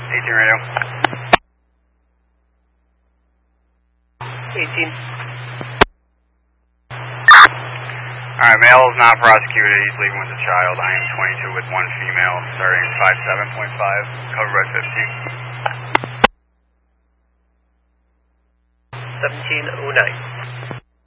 18 radio. 18. Alright, male is not prosecuted. He's leaving with a child. I am 22 with one female, starting 57.5, covered by 15. 1709.